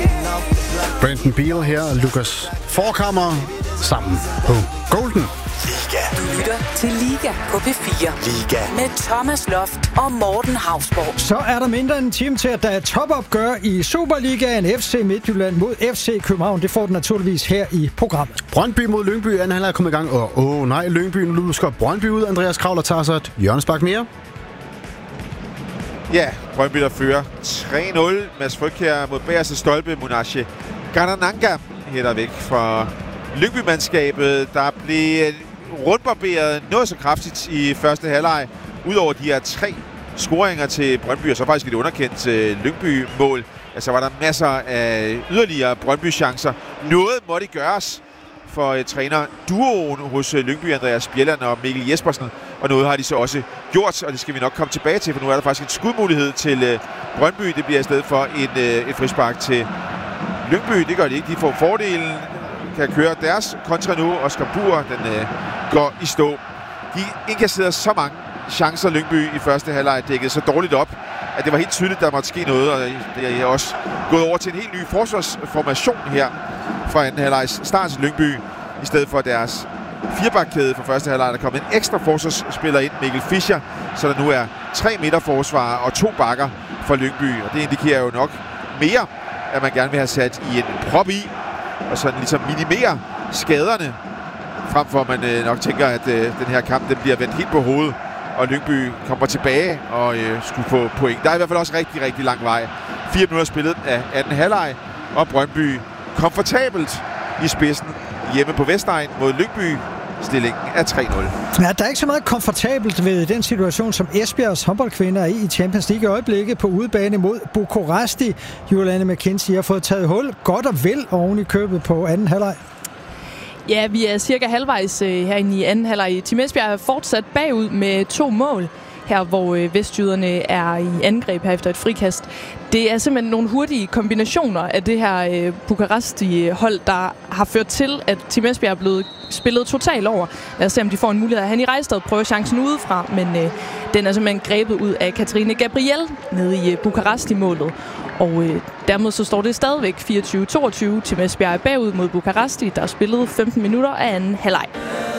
Brandon Beal her og Lukas Forkammer sammen på Golden. Du lytter til Liga på P4. Liga. Med Thomas Loft og Morten Hausborg. Så er der mindre end en time til, at der er topopgør i Superligaen. FC Midtjylland mod FC København. Det får den naturligvis her i programmet. Brøndby mod Lyngby. Anden halvleg er kommet i gang. Og nej, Lyngby nu lusker Brøndby ud. Andreas Kravler tager sig et hjørnespark mere. Ja, Brøndby der fører 3-0. Mads Frygkjær mod bagerste stolpe. Munache Garananga hætter væk fra Lyngby-mandskabet. Der blev rundbarberet noget så kraftigt i første halvleg. Udover de her 3 scoringer til Brøndby, og så faktisk et underkendt Lyngby-mål. Altså var der masser af yderligere Brøndby-chancer. Noget måtte gøres for træner-duoen hos Lyngby, Andreas Bjelland og Mikkel Jespersen. Og noget har de så også gjort, og det skal vi nok komme tilbage til, for nu er der faktisk en skudmulighed til Brøndby. Det bliver i stedet for et frispark til Lyngby. Det gør de ikke. De får fordelen, kan køre deres kontra nu. Oscar Buhr, den går i stå. De indkasserede så mange chancer, Lyngby i første halvleg, dækket så dårligt op, at det var helt tydeligt, at der måtte ske noget. Og det er også gået over til en helt ny forsvarsformation her fra anden halvlegs start til Lyngby, i stedet for deres firebakkæde fra første halvleg. Der kom en ekstra forsvarsspiller ind, Mikkel Fischer, så der nu er 3 midterforsvarer og 2 bakker for Lyngby. Og det indikerer jo nok mere, at man gerne vil have sat i en prop i, og sådan ligesom minimere skaderne, frem for at man nok tænker, at den her kamp den bliver vendt helt på hovedet, og Lyngby kommer tilbage og skulle få point. Der er i hvert fald også rigtig, rigtig lang vej. 4 minutter spillet af anden halvleg, og Brøndby komfortabelt i spidsen hjemme på Vestegn mod Lyngby. Stillingen er 3-0. Ja, der er ikke så meget komfortabelt ved den situation, som Esbjergs håndboldkvinder er i Champions League i øjeblikket på udebane mod Bukuresti. Juliane McKenzie har fået taget hul godt og vel oven i købet på anden halvleg. Ja, vi er cirka halvvejs herinde i anden halvleg. Team Esbjerg er fortsat bagud med 2 mål her, hvor vestjyderne er i angreb her efter et frikast. Det er simpelthen nogle hurtige kombinationer af det her Bukaresti-hold, der har ført til, at Team Esbjerg er blevet spillet totalt over. Lad os se, om de får en mulighed. Henny Rejstad prøver chancen udefra, men den er simpelthen grebet ud af Katrine Gabriel nede i Bukaresti-målet. Og dermed så står det stadigvæk 24-22. Team Esbjerg er bagud mod Bukaresti, der er spillet 15 minutter af anden halvleg.